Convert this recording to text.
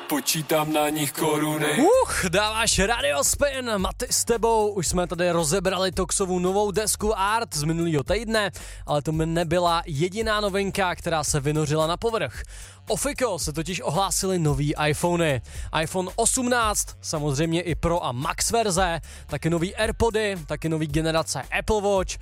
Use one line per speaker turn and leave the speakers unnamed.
počítám na nich koruny.
Dáváš Radio Spin, Maty s tebou, už jsme tady rozebrali Toxovu novou desku Art z minulého týdne, ale to nebyla jediná novinka, která se vynořila na povrch. Ofiko se totiž ohlásili nový iPhony. iPhone 18, samozřejmě i Pro a Max verze, taky nový AirPody, taky nový generace Apple Watch